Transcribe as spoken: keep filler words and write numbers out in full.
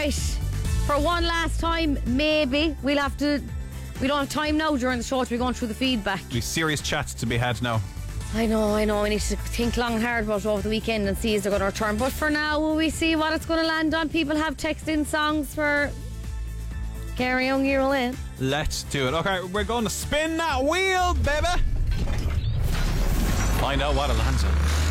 Right, for one last time, maybe we'll have to. We don't have time now during the show to be going through the feedback. There's serious chats to be had now. I know, I know. I need to think long and hard about it over the weekend and see if they're going to return. But for now, will we see what it's going to land on? People have texted in songs for Gary Young Year in. Let's do it. Okay, we're going to spin that wheel, baby. Find out what it lands on.